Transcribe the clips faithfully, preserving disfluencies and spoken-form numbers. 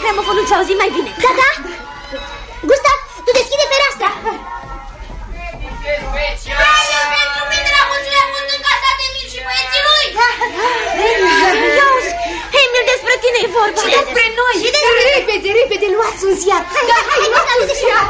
gramofonul să auzim mai bine. Da, da. Gustav, tu deschide fereastra. Speciale pentru mine la mulțile a fost încasat Emil și băieții lui. Iauzi, Emil, despre tine e vorba. Și despre noi. Și despre... Repede, repede, luați un ziar. Da, hai, luați un ziar.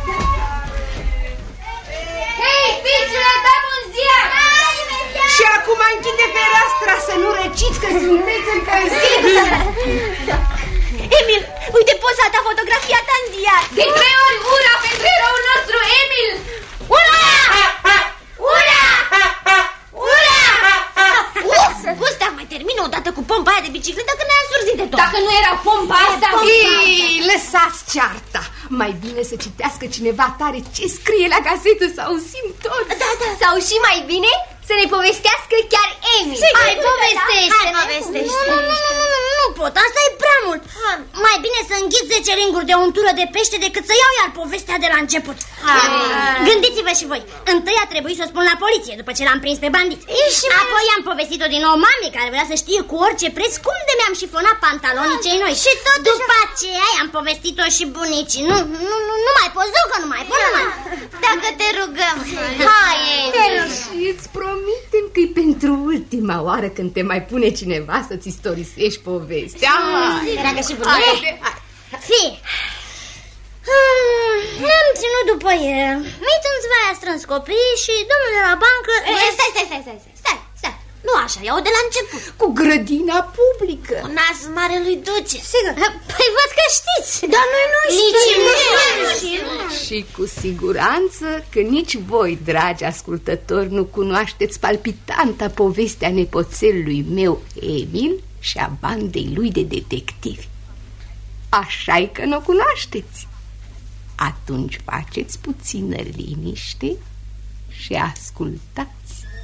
Hei, fiicele, dăm un ziar. Și acum închide fereastra să nu răciți că sunteți încălziți. Emil, uite poza ta, fotografia ta în ziar. De trei ori ura pentru eroul nostru, Emil. Ura! Ura! Ura! Uf, Gustav, mai termină odată cu pompa aia de bicicletă că ne-a însurzit de tot. Dacă nu era pompa asta... Ei, lăsați cearta. Mai bine să citească cineva tare ce scrie la gazetă, să auzim tot. Da, da. Sau și mai bine să ne povestească chiar Emil. Hai, povestește. Hai, povestește. Nu, nu, nu, nu, nu, nu pot, asta e prea mult. Mai bine să înghit zece ringuri de untură de pește decât să iau iar povestea de la început. Gândiți-vă și voi. Întâi a trebuit să o spun la poliție după ce l-am prins pe bandit. Apoi am povestit-o din nou mamei care vrea să știe cu orice preț cum de mi-am șifonat pantalonii cei noi. Și tot după aceea am povestit-o și bunicii. Nu, nu, nu, nu mai pot, zic că nu mai pot, nu mai. Dacă te rugăm. Hai, Emil. Și îți promitem că-i pentru ultima oară când te mai pune cineva să-ți istorisești povestea. Dragă și bunicii. Fii. Hmm, ne-am ținut după el. Mițânțiva a strâns copiii și domnul de la bancă... Stai, stai, stai, stai, stai, stai, stai. Nu așa, iau de la început. Cu grădina publică. Cu nas mare lui Duce. Sigur. Păi văd că știți. Dar noi nu știm. Și cu siguranță că nici voi, dragi ascultători, nu cunoașteți palpitanta povestea nepoțelului meu Emil și a bandei lui de detectivi. Așa-i că nu o cunoașteți. Atunci faceți puțină liniște și ascultați.